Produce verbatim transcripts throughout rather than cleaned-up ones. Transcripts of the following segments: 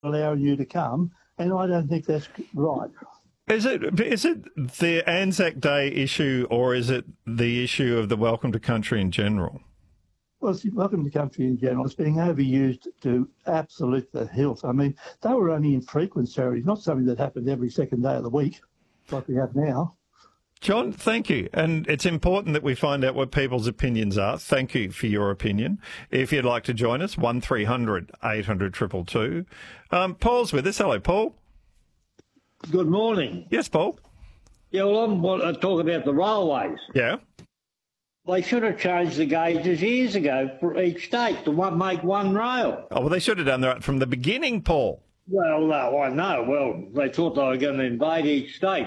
allowing you to come, and I don't think that's right. Is it is it the Anzac Day issue, or is it the issue of the Welcome to Country in general? Well, it's Welcome to Country in general. It's being overused to absolute the hilt. I mean, they were only infrequent charities, not something that happened every second day of the week, like we have now. John, thank you. And it's important that we find out what people's opinions are. Thank you for your opinion. If you'd like to join us, one three hundred eight hundred two two two. Um, Paul's with us. Hello, Paul. Good morning. Yes, Paul. Yeah, well, I want to talk about the railways. Yeah. They should have changed the gauges years ago for each state to one, make one rail. Oh, well, they should have done that from the beginning, Paul. Well, no, I know. Well, they thought they were going to invade each state.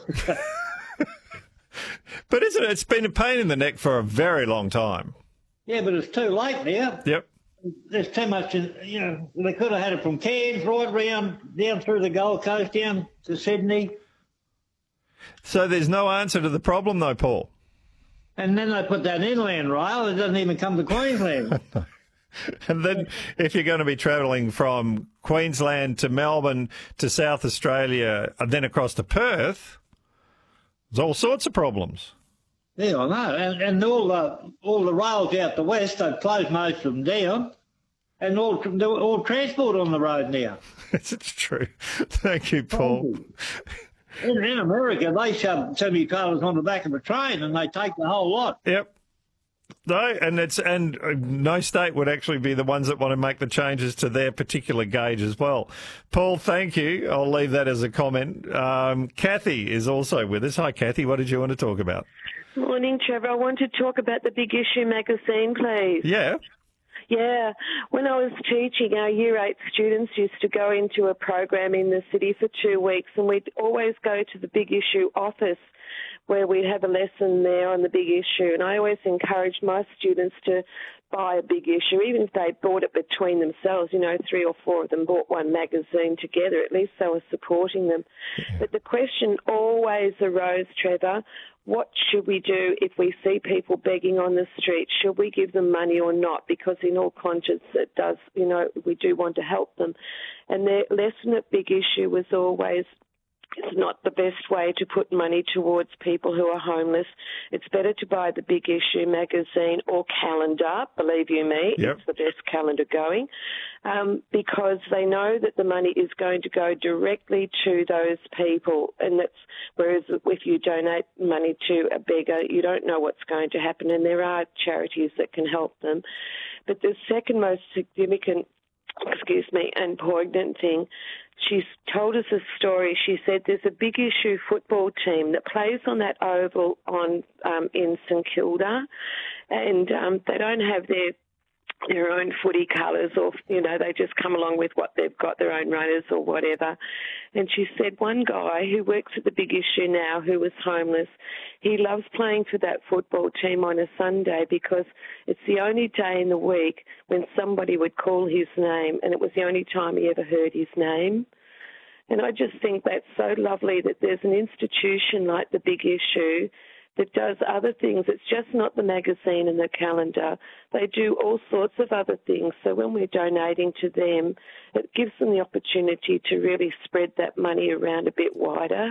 But isn't it? It's been a pain in the neck for a very long time. Yeah, but it's too late now. Yep. There's too much, you know, they could have had it from Cairns right round, down through the Gold Coast, down to Sydney. So there's no answer to the problem, though, Paul. And then they put that inland rail. It doesn't even come to Queensland. And then if you're going to be travelling from Queensland to Melbourne to South Australia and then across to Perth, there's all sorts of problems. Yeah, I know. And, and all the all the rails out the west, they've closed most of them down, and all all transport on the road now. It's true. Thank you, Paul. In, in America, they shove semi-trailers on the back of a train and they take the whole lot. Yep. No, and it's and no state would actually be the ones that want to make the changes to their particular gauge as well. Paul, thank you. I'll leave that as a comment. Um, Kathy is also with us. Hi, Kathy. What did you want to talk about? Morning, Trevor. I want to talk about the Big Issue magazine, please. Yeah. Yeah. When I was teaching, our Year eight students used to go into a program in the city for two weeks, and we'd always go to the Big Issue office where we'd have a lesson there on the Big Issue. And I always encouraged my students to buy a Big Issue, even if they bought it between themselves. You know, three or four of them bought one magazine together. At least they were supporting them. Yeah. But the question always arose, Trevor, what should we do if we see people begging on the street? Should we give them money or not? Because in all conscience, it does, you know, we do want to help them. And their lesson at Big Issue was always, it's not the best way to put money towards people who are homeless. It's better to buy the Big Issue magazine or calendar, believe you me. Yep. It's the best calendar going, um, because they know that the money is going to go directly to those people. And that's, whereas if you donate money to a beggar, you don't know what's going to happen. And there are charities that can help them. But the second most significant, excuse me, and poignant thing, she's told us a story. She said there's a Big Issue football team that plays on that oval on um, in St Kilda, and um, they don't have their their own footy colours, or, you know, they just come along with what they've got, their own runners or whatever. And she said one guy who works at the Big Issue now, who was homeless, he loves playing for that football team on a Sunday because it's the only day in the week when somebody would call his name, and it was the only time he ever heard his name. And I just think that's so lovely that there's an institution like the Big Issue that does other things. It's just not the magazine and the calendar. They do all sorts of other things. So when we're donating to them, it gives them the opportunity to really spread that money around a bit wider.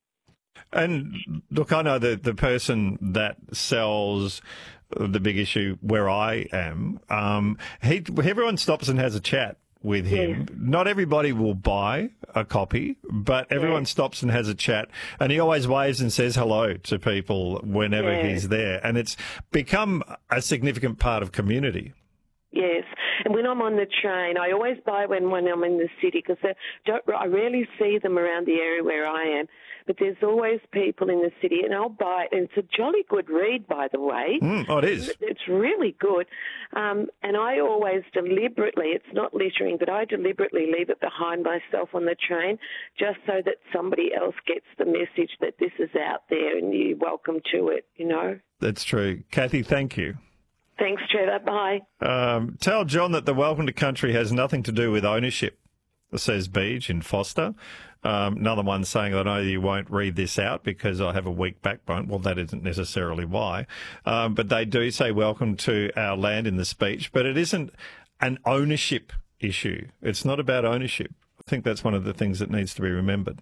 And look, I know that the person that sells the Big Issue where I am, um, he, everyone stops and has a chat with him. Yeah. Not everybody will buy a copy, but everyone yeah. stops and has a chat, and he always waves and says hello to people whenever yeah. he's there, and it's become a significant part of community. Yes, and when I'm on the train, I always buy when, when I'm in the city, because I rarely see them around the area where I am, but there's always people in the city, and I'll buy it, and it's a jolly good read, by the way. Mm, oh, it is. It's really good, um, and I always deliberately, it's not littering, but I deliberately leave it behind myself on the train just so that somebody else gets the message that this is out there and you're welcome to it, you know. That's true. Kathy, thank you. Thanks, Trevor. Bye. Um, tell John that the Welcome to Country has nothing to do with ownership, says Beach in Foster. Um, another one saying, I know you won't read this out because I have a weak backbone. Well, that isn't necessarily why. Um, but they do say welcome to our land in the speech, but it isn't an ownership issue. It's not about ownership. I think that's one of the things that needs to be remembered.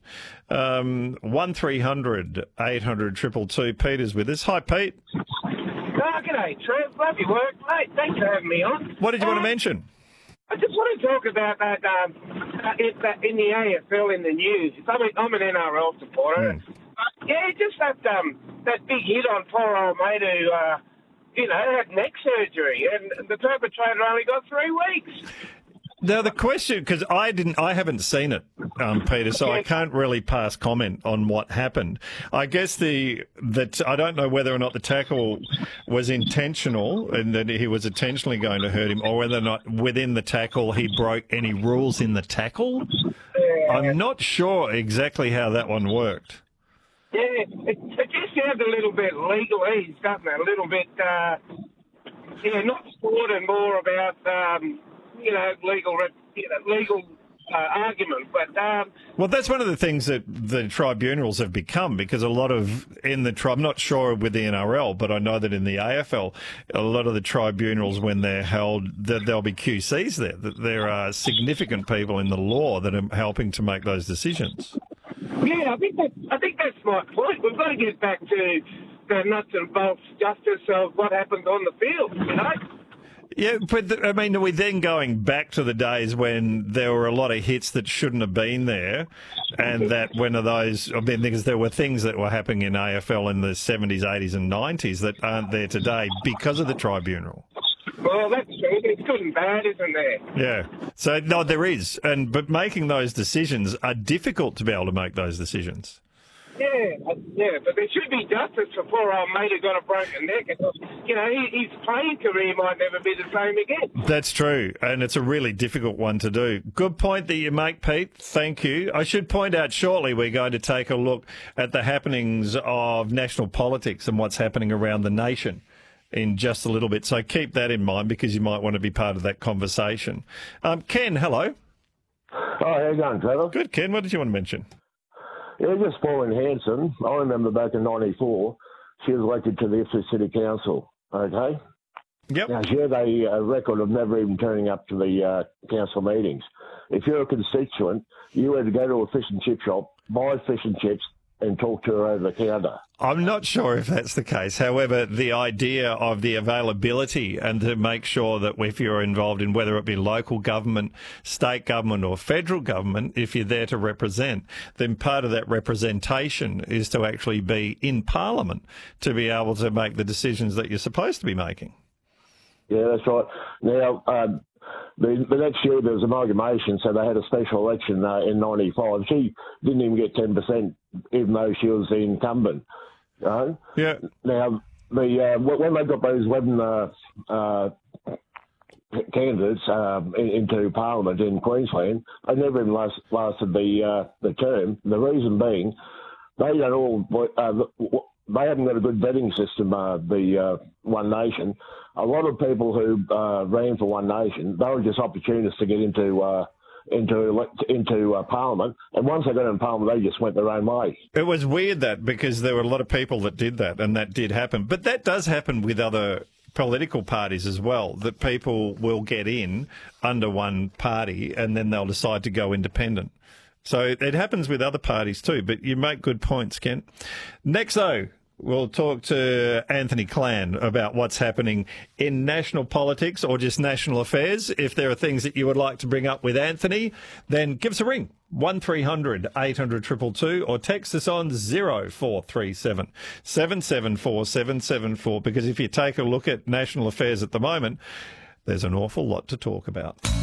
Um, one three hundred eight hundred two two two. Peter's with us. Hi, Pete. Oh, g'day, Trev. Love your work, mate. Thanks for having me on. What did you want Um, to mention? I just want to talk about that, um, uh, in, that in the A F L in the news. I'm, a, I'm an N R L supporter. Mm. Uh, yeah, just that um, that big hit on poor old mate who, uh, you know, had neck surgery, and the perpetrator only got three weeks. Now the question, because I didn't, I haven't seen it, um, Peter, so I can't really pass comment on what happened. I guess the that I don't know whether or not the tackle was intentional and that he was intentionally going to hurt him, or whether or not within the tackle he broke any rules in the tackle. I'm not sure exactly how that one worked. Yeah, it, it just sounds a little bit legalese, doesn't it? A little bit, uh, yeah, not sport and more about. Um, you know, legal, you know, legal uh, argument. But um, well, that's one of the things that the tribunals have become, because a lot of in the tri- I'm not sure with the N R L, but I know that in the A F L, a lot of the tribunals, when they're held, that there'll be Q Cs there. That there are significant people in the law that are helping to make those decisions. Yeah, I think that I think that's my point. We've got to get back to the nuts and bolts justice of what happens on the field. You know. Yeah, but the, I mean, are we then going back to the days when there were a lot of hits that shouldn't have been there, and that when of those, I mean, because there were things that were happening in A F L in the seventies, eighties and nineties that aren't there today because of the tribunal? Well, that's true. It's good and bad, isn't there? Yeah. So, no, there is. and But making those decisions are difficult to be able to make those decisions. Yeah, yeah, but there should be justice for poor old mate who got a broken neck. And, you know, his playing career might never be the same again. That's true, and it's a really difficult one to do. Good point that you make, Pete. Thank you. I should point out shortly we're going to take a look at the happenings of national politics and what's happening around the nation in just a little bit. So keep that in mind, because you might want to be part of that conversation. Um, Ken, hello. Oh, how you going, Trevor? Good, Ken. What did you want to mention? Yeah, just Pauline Hanson. I remember back in ninety-four, she was elected to the Ipswich City Council, okay? Yep. Now, she had a, a record of never even turning up to the uh, council meetings. If you're a constituent, you had to go to a fish and chip shop, buy fish and chips, and talk to her over the counter. I'm not sure if that's the case. However, the idea of the availability and to make sure that if you're involved in whether it be local government, state government or federal government, if you're there to represent, then part of that representation is to actually be in Parliament to be able to make the decisions that you're supposed to be making. Yeah, that's right. Now, um, the, the next year there was amalgamation, so they had a special election uh, in ninety-five. She didn't even get ten percent, even though she was the incumbent. You know? Yeah. Now, the uh, when they got those eleven uh, uh, candidates um, in, into Parliament in Queensland, they never even last, lasted the uh, the term. The reason being, they don't all. Uh, they haven't got a good vetting system. Uh, the uh, One Nation. A lot of people who uh, ran for One Nation, they were just opportunists to get into uh, into into uh, Parliament, and once they got in Parliament, they just went their own way. It was weird that, because there were a lot of people that did that, and that did happen. But that does happen with other political parties as well, that people will get in under one party and then they'll decide to go independent. So it happens with other parties too, but you make good points, Kent. Next, though, we'll talk to Anthony Clan about what's happening in national politics or just national affairs. If there are things that you would like to bring up with Anthony, then give us a ring, one three hundred eight hundred two two two, or text us on zero four three seven seven seven four seven seven four, because if you take a look at national affairs at the moment, there's an awful lot to talk about.